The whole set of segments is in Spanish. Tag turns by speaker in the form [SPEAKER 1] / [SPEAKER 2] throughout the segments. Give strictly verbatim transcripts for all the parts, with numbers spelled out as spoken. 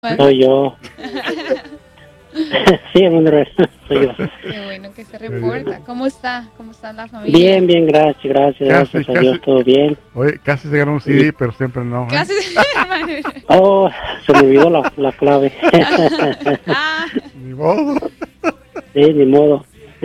[SPEAKER 1] Soy yo. Sí, hermano, soy yo.
[SPEAKER 2] Qué bueno que se reporta. ¿Cómo está? ¿Cómo está la familia?
[SPEAKER 1] Bien, bien, gracias, gracias,
[SPEAKER 3] Casi,
[SPEAKER 1] gracias a
[SPEAKER 3] casi.
[SPEAKER 1] Dios, todo bien.
[SPEAKER 3] Oye, casi se ganó un C D, sí, pero siempre no. ¿eh?
[SPEAKER 2] Casi.
[SPEAKER 1] Oh, se me olvidó la, la clave.
[SPEAKER 2] Ah.
[SPEAKER 3] Ni modo.
[SPEAKER 1] Sí, ni modo.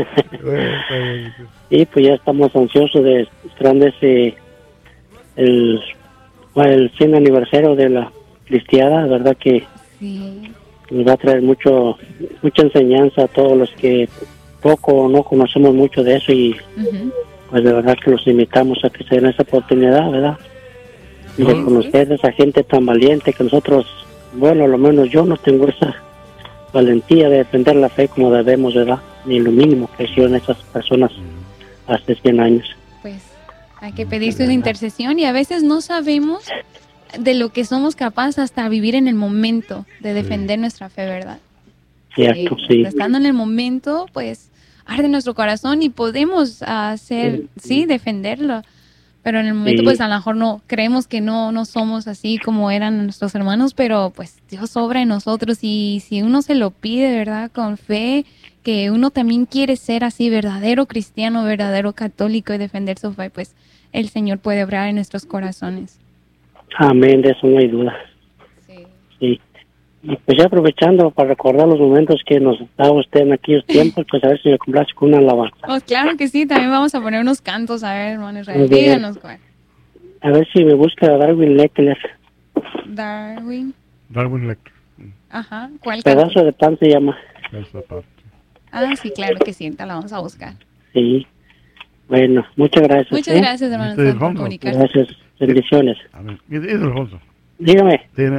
[SPEAKER 1] Y pues ya estamos ansiosos de esperando ese el, el cien aniversario de la cristiada, verdad que
[SPEAKER 2] Sí.
[SPEAKER 1] nos va a traer mucho mucha enseñanza a todos los que poco o no conocemos mucho de eso y uh-huh. pues de verdad que los invitamos a que se den esa oportunidad, ¿verdad? Y de conocer a esa gente tan valiente que nosotros, bueno, a lo menos yo no tengo esa valentía de defender la fe como debemos, ¿verdad? Ni lo mínimo que hicieron esas personas hace cien años.
[SPEAKER 2] Pues hay que pedirse una intercesión y a veces no sabemos de lo que somos capaces hasta vivir en el momento de defender sí. nuestra fe, ¿verdad?
[SPEAKER 1] Cierto,
[SPEAKER 2] sí.
[SPEAKER 1] sí.
[SPEAKER 2] Estando en el momento, pues arde nuestro corazón y podemos hacer, sí, sí defenderlo. Pero en el momento, sí. pues a lo mejor no, creemos que no, no somos así como eran nuestros hermanos, pero pues Dios obra en nosotros y si uno se lo pide, ¿verdad? Con fe, que uno también quiere ser así, verdadero cristiano, verdadero católico y defender su fe, pues el Señor puede obrar en nuestros corazones.
[SPEAKER 1] Amén, de eso no hay duda.
[SPEAKER 2] Sí.
[SPEAKER 1] Sí. Y pues ya aprovechando para recordar los momentos que nos da usted en aquellos tiempos, pues a ver si me complace con una alabanza.
[SPEAKER 2] Oh, claro que sí, también vamos a poner unos cantos, a ver, hermanos, díganos cuál.
[SPEAKER 1] A ver si me busca a Darwin Leckler.
[SPEAKER 2] Darwin.
[SPEAKER 3] Darwin Leckler.
[SPEAKER 2] Ajá, ¿cuál canto?
[SPEAKER 1] Pedazo de pan se llama.
[SPEAKER 3] Pedazo de pan.
[SPEAKER 2] Ah, sí, claro que sí, la vamos a buscar.
[SPEAKER 1] Sí. Bueno, muchas gracias.
[SPEAKER 2] Muchas
[SPEAKER 1] ¿eh?
[SPEAKER 2] gracias, hermanos, por comunicarse.
[SPEAKER 1] Gracias, bendiciones.
[SPEAKER 3] Amén. ¿Y es Alfonso?
[SPEAKER 1] Dígame.
[SPEAKER 3] Tiene...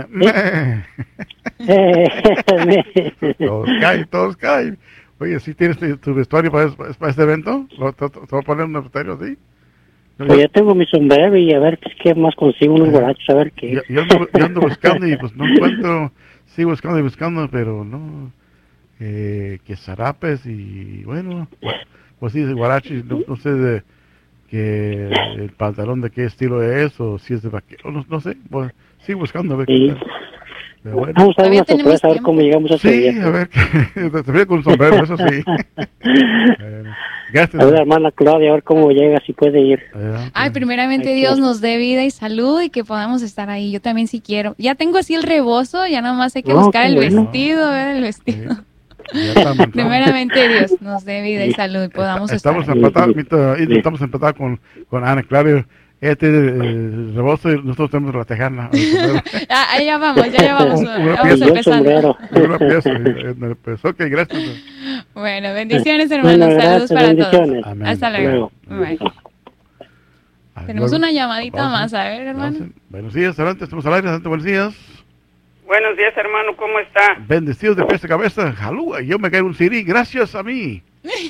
[SPEAKER 1] ¿Sí?
[SPEAKER 3] Todos caen, todos caen. Oye, ¿sí tienes tu vestuario para, para este evento? ¿Lo, te, te, te voy a poner un vestuario así?
[SPEAKER 1] Yo, pues yo tengo mi sombrero y a ver qué más consigo, unos borrachos, a ver qué.
[SPEAKER 3] Yo, yo, ando, yo ando buscando y pues no encuentro, sigo buscando y buscando, pero no, eh, que zarapes y bueno, pues sí, de guarachi, no, no sé de que el pantalón de qué estilo es o si es de vaquero, no, no sé, bueno, sigo buscando a ver
[SPEAKER 1] sí.
[SPEAKER 3] qué tal. Pero bueno.
[SPEAKER 1] Vamos a ver una sorpresa, a ver cómo llegamos a ese
[SPEAKER 3] Sí,
[SPEAKER 1] día.
[SPEAKER 3] a ver, te veo con un sombrero, eso sí. bueno, gracias.
[SPEAKER 1] A ver, hermana Claudia, a ver cómo llega, si puede ir.
[SPEAKER 2] Adelante. Ay, primeramente Dios que... nos dé vida y salud y que podamos estar ahí. Yo también sí quiero. Ya tengo así el rebozo, ya nomás hay que no, buscar el bueno. vestido, ver el vestido. Sí. Primeramente Dios nos dé vida y salud y podamos
[SPEAKER 3] estamos
[SPEAKER 2] estar
[SPEAKER 3] empatados, sí. Estamos empatados con, con Ana Claudia. Ella tiene el rebozo y nosotros tenemos la tejana.
[SPEAKER 2] ah, ahí ya vamos, ya, ya vamos.
[SPEAKER 3] Una
[SPEAKER 2] vamos
[SPEAKER 3] pieza,
[SPEAKER 2] empezando.
[SPEAKER 3] Una pieza. Pues, ok, gracias.
[SPEAKER 2] Bueno, bendiciones, hermanos.
[SPEAKER 1] Bueno,
[SPEAKER 2] Saludos
[SPEAKER 1] gracias,
[SPEAKER 2] para
[SPEAKER 1] bendiciones.
[SPEAKER 2] todos. Amén. Hasta luego. luego. Tenemos una llamadita Vamos. más, a ver, hermano.
[SPEAKER 3] Vamos. Buenos días, adelante, estamos al aire, adelante, buenos días.
[SPEAKER 4] Buenos días, hermano, ¿cómo está?
[SPEAKER 3] Bendecidos de pies a cabeza, jalúa, yo me caigo un C D, gracias a mí.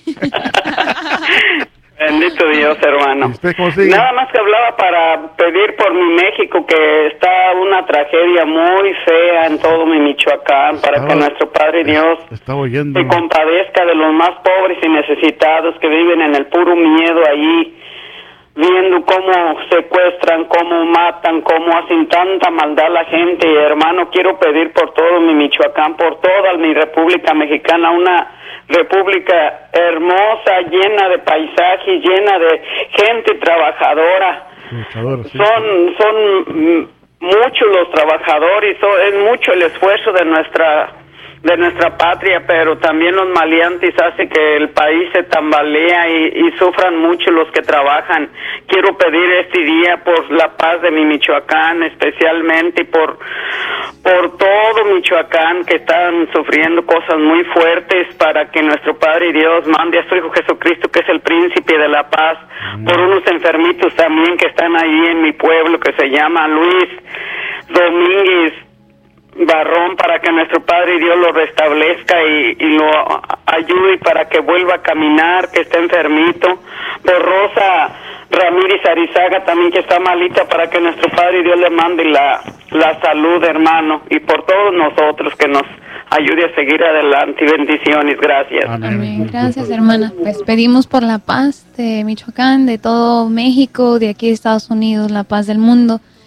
[SPEAKER 4] Bendito Dios, hermano.
[SPEAKER 3] ¿Usted cómo sigue?
[SPEAKER 4] Nada más que hablaba para pedir por mi México, que está una tragedia muy fea en todo mi Michoacán,
[SPEAKER 3] estaba,
[SPEAKER 4] para que nuestro Padre Dios
[SPEAKER 3] oyendo.
[SPEAKER 4] se compadezca de los más pobres y necesitados que viven en el puro miedo allí, viendo cómo secuestran, cómo matan, cómo hacen tanta maldad a la gente. Y, hermano, quiero pedir por todo mi Michoacán, por toda mi República Mexicana, una república hermosa, llena de paisajes, llena de gente trabajadora.
[SPEAKER 3] Sí.
[SPEAKER 4] Son son muchos los trabajadores, son, es mucho el esfuerzo de nuestra de nuestra patria, pero también los maleantes hacen que el país se tambalea y, y sufran mucho los que trabajan. Quiero pedir este día por la paz de mi Michoacán, especialmente por por todo Michoacán, que están sufriendo cosas muy fuertes, para que nuestro Padre Dios mande a su Hijo Jesucristo, que es el príncipe de la paz, mm. por unos enfermitos también que están ahí en mi pueblo, que se llama Luis Domínguez Barrón, para que nuestro Padre Dios lo restablezca y, y lo ayude para que vuelva a caminar, que está enfermito. Por Rosa Ramírez Arizaga también, que está malita, para que nuestro Padre Dios le mande la, la salud, hermano, y por todos nosotros, que nos ayude a seguir adelante. Bendiciones, gracias.
[SPEAKER 2] Amén. Gracias, hermana. Pues pedimos por la paz de Michoacán, de todo México, de aquí de Estados Unidos, la paz del mundo.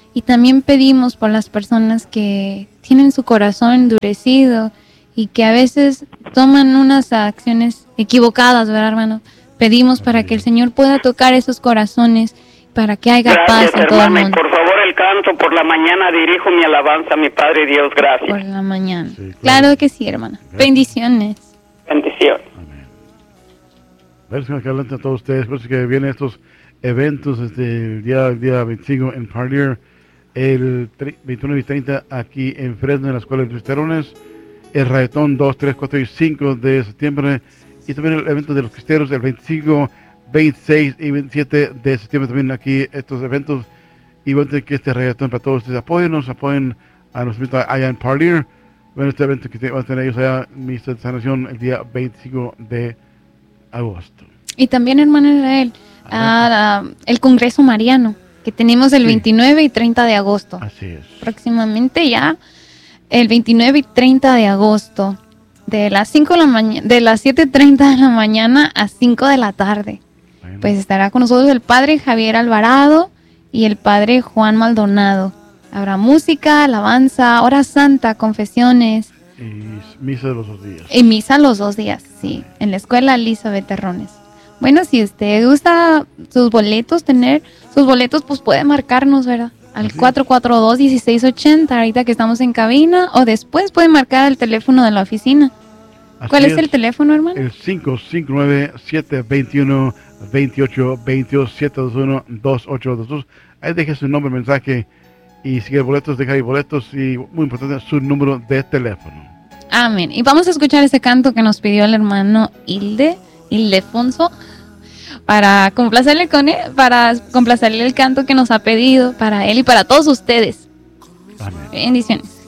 [SPEAKER 2] Y también pedimos por las personas que tienen su corazón endurecido y que a veces toman unas acciones equivocadas, ¿verdad, hermano? Pedimos para que el Señor pueda tocar esos corazones, para que haya
[SPEAKER 4] gracias,
[SPEAKER 2] paz en todo el
[SPEAKER 4] hermana,
[SPEAKER 2] mundo.
[SPEAKER 4] Y por favor, el canto por la mañana dirijo mi alabanza a mi Padre Dios, gracias.
[SPEAKER 2] Por la mañana.
[SPEAKER 3] Sí, claro.
[SPEAKER 2] Claro que sí, hermana.
[SPEAKER 3] Gracias.
[SPEAKER 2] Bendiciones.
[SPEAKER 4] Bendiciones.
[SPEAKER 3] Amén. Gracias, que adelante a todos ustedes. Por eso que vienen estos eventos este, el día, el día veinticinco en Parlier, el veintiuno y treinta aquí en Fresno, en la Escuela de Cristerones, el Rayetón dos, tres, cuatro y cinco de septiembre, y también el evento de los cristeros el veinticinco, veintiséis y veintisiete de septiembre, también aquí estos eventos. Y bueno, que este Rayetón para todos ustedes, apóyennos, apoyen a los eventos allá en Parlier. Bueno, este evento que van a tener ellos allá, misa de sanación, el día veinticinco de agosto.
[SPEAKER 2] Y también, hermano Israel, a, a, el Congreso Mariano, que tenemos el sí. veintinueve y treinta de agosto.
[SPEAKER 3] Así es.
[SPEAKER 2] Próximamente ya, el veintinueve y treinta de agosto, de las cinco de la mañana, de las siete treinta de la mañana a cinco de la tarde. Bueno. Pues estará con nosotros el padre Javier Alvarado y el padre Juan Maldonado. Habrá música, alabanza, hora santa, confesiones.
[SPEAKER 3] Y misa los dos días.
[SPEAKER 2] Y misa los dos días, sí, en la escuela Elizabeth Terrones. Bueno, si usted gusta sus boletos, tener sus boletos, pues puede marcarnos, ¿verdad? Al cuatro cuatro dos, uno seis ocho cero, ahorita que estamos en cabina, o después puede marcar el teléfono de la oficina. Así ¿Cuál es, es el teléfono, hermano?
[SPEAKER 3] El cinco cinco nueve, siete dos uno, dos ocho dos dos, siete dos uno, dos ocho dos dos. Ahí deje su nombre, mensaje, y si quiere boletos, deja ahí boletos, y muy importante, su número de teléfono.
[SPEAKER 2] Amén. Y vamos a escuchar ese canto que nos pidió el hermano Hilde, Ildefonso, para complacerle con él, para complacerle el canto que nos ha pedido para él y para todos ustedes.
[SPEAKER 3] Amén.
[SPEAKER 2] Bendiciones.